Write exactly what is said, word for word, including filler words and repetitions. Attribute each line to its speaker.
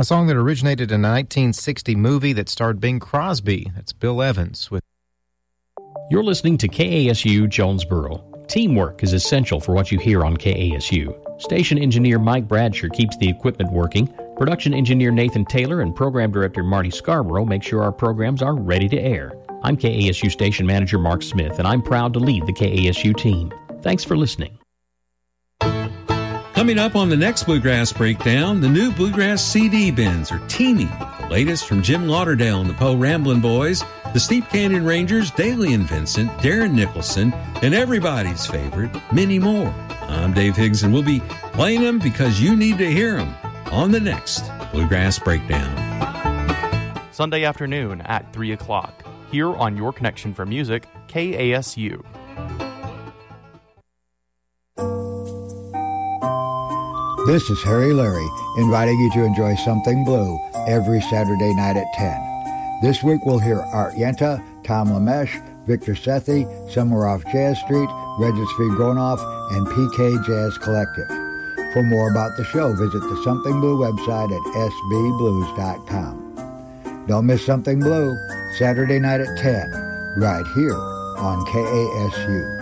Speaker 1: A song that originated in a nineteen sixty movie that starred Bing Crosby. That's Bill Evans with...
Speaker 2: You're listening to K A S U Jonesboro. Teamwork is essential for what you hear on K A S U. Station engineer Mike Bradsher keeps the equipment working. Production engineer Nathan Taylor and program director Marty Scarborough make sure our programs are ready to air. I'm K A S U station manager Mark Smith, and I'm proud to lead the K A S U team. Thanks for listening.
Speaker 3: Coming up on the next Bluegrass Breakdown, the new Bluegrass C D bins are teeming with the latest from Jim Lauderdale and the Poe Ramblin' Boys, the Steep Canyon Rangers, Daly and Vincent, Darren Nicholson, and everybody's favorite, many more. I'm Dave Higgs, and we'll be playing them because you need to hear them on the next Bluegrass Breakdown.
Speaker 4: Sunday afternoon at three o'clock, here on Your Connection for Music, K A S U.
Speaker 5: This is Harry Larry, inviting you to enjoy Something Blue every Saturday night at ten. This week we'll hear Art Yenta, Tom Lamesh, Victor Sethi, Somewhere Off Jazz Street, Regis Gronoff, and P K Jazz Collective. For more about the show, visit the Something Blue website at s b blues dot com. Don't miss Something Blue, Saturday night at ten, right here on K A S U.